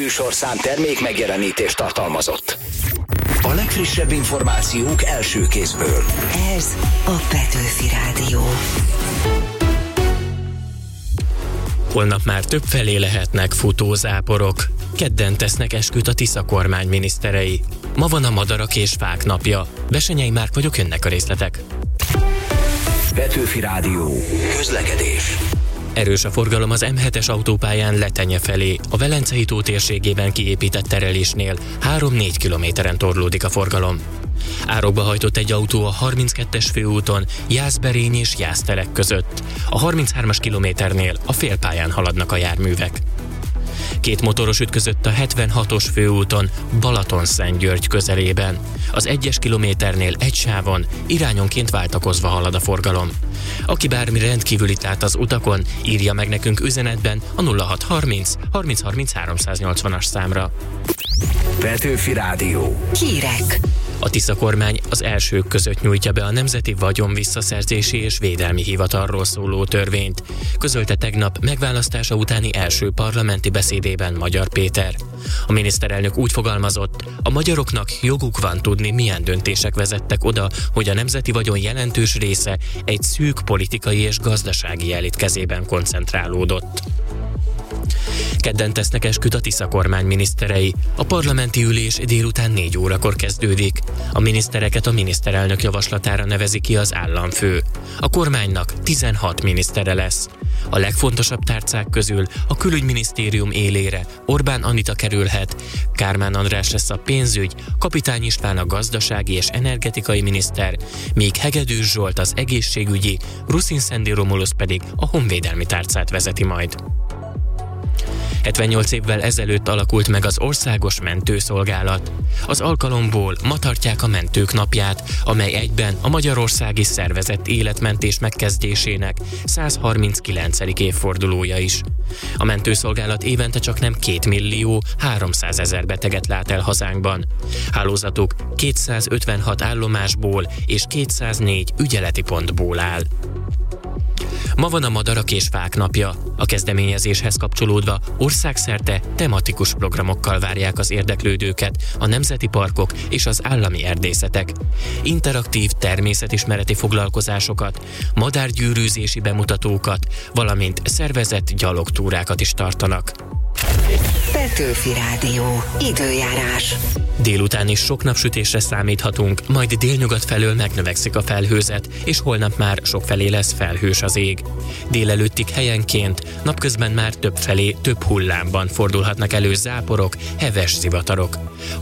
műsorszám termék megjelenítést tartalmazott. A legfrissebb információk első kézből. Ez a Petőfi Rádió. Holnap már többfelé lehetnek futózáporok. Kedden tesznek esküt a Tisza kormány miniszterei. Ma van a madarak és fák napja. Besenyei Márk vagyok, jönnek a részletek. Petőfi Rádió. Közlekedés. Erős a forgalom az M7-es autópályán Letenye felé. A Velencei tó térségében kiépített terelésnél 3-4 kilométeren torlódik a forgalom. Árokba hajtott egy autó a 32-es főúton Jászberény és Jásztelek között. A 33-as kilométernél a félpályán haladnak a járművek. Két motoros ütközött a 76-os főúton Balatonszentgyörgy közelében. Az 1-es kilométernél egy sávon irányonként váltakozva halad a forgalom. Aki bármi rendkívülit lát az utakon, írja meg nekünk üzenetben a 0630 30 30 380-as számra. Petőfi Rádió. Hírek. A Tisza kormány az elsők között nyújtja be a Nemzeti Vagyon Visszaszerzési és Védelmi Hivatalról szóló törvényt, közölte tegnap megválasztása utáni első parlamenti beszédében Magyar Péter. A miniszterelnök úgy fogalmazott, a magyaroknak joguk van tudni, milyen döntések vezettek oda, hogy a nemzeti vagyon jelentős része egy szűk politikai és gazdasági elit kezében koncentrálódott. Kedden tesznek esküt a Tisza kormány miniszterei. A parlamenti ülés délután 4 órakor kezdődik. A minisztereket a miniszterelnök javaslatára nevezi ki az államfő. A kormánynak 16 minisztere lesz. A legfontosabb tárcák közül a külügyminisztérium élére Orbán Anita kerülhet, Kármán András lesz a pénzügy, Kapitány István a gazdasági és energetikai miniszter, míg Hegedűs Zsolt az egészségügyi, Ruszin Szendi Romulusz pedig a honvédelmi tárcát vezeti majd. 78 évvel ezelőtt alakult meg az Országos Mentőszolgálat. Az alkalomból ma tartják a Mentők napját, amely egyben a magyarországi szervezett életmentés megkezdésének 139. évfordulója is. A mentőszolgálat évente csaknem 2 millió 300 000 beteget lát el hazánkban. Hálózatuk 256 állomásból és 204 ügyeleti pontból áll. Ma van a Madarak és Fák napja. A kezdeményezéshez kapcsolódva országszerte tematikus programokkal várják az érdeklődőket a nemzeti parkok és az állami erdészetek. Interaktív természetismereti foglalkozásokat, madárgyűrűzési bemutatókat, valamint szervezett gyalogtúrákat is tartanak. Petőfi Rádió. Időjárás. Délután is sok napsütésre számíthatunk, majd délnyugat felől megnövekszik a felhőzet, és holnap már sokfelé lesz felhős az ég. Délelőttig helyenként, napközben már többfelé több hullámban fordulhatnak elő záporok, heves zivatarok.